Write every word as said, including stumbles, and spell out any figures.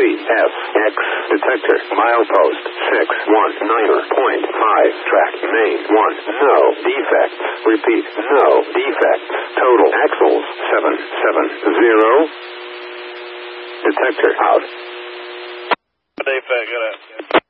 F, X, detector, milepost, six one nine point five, track, main, one, no defects, repeat, no defects, total axles, seven seven zero, detector out. Defect, good.